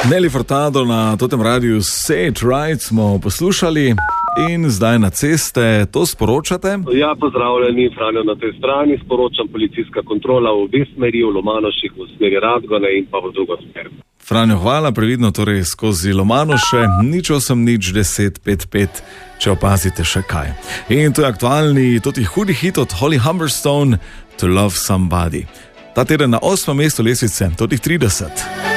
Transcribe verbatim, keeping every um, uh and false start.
Nelly Furtado na totem radiju Say It Right smo poslušali in zdaj na ceste to sporočate. Ja, pozdravljeni, Franjo na tej strani, sporočam policijska kontrola v obe smeri, v Lomanoših v smeri Radgone in pa v drugo smer. Franjo, hvala, previdno torej skozi Lomanoše, nič osem nič deset pet pet, če opazite še kaj. In to je aktualni, toti hudi hit od Holly Humberstone, To Love Somebody. Ta teden na osmem mestu lestvice, totih trideset.